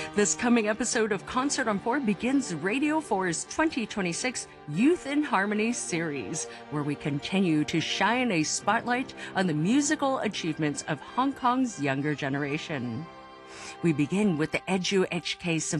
This coming episode of Concert on 4 begins Radio 4's 2026 Youth in Harmony series, where we continue to shine a spotlight on the musical achievements of Hong Kong's younger generation. We begin with the EduHK